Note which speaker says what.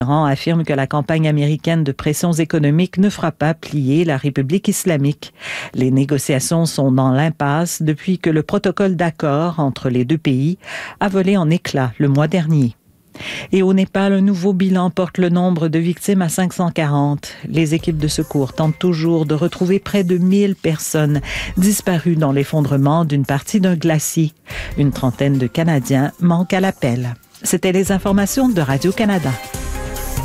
Speaker 1: Iran affirme que la campagne américaine de pressions économiques ne fera pas plier la République islamique. Les négociations sont dans l'impasse depuis que le protocole d'accord entre les deux pays a volé en éclats le mois dernier. Et au Népal, un nouveau bilan porte le nombre de victimes à 540. Les équipes de secours tentent toujours de retrouver près de 1000 personnes disparues dans l'effondrement d'une partie d'un glacier. Une trentaine de Canadiens manquent à l'appel. C'était les informations de Radio-Canada.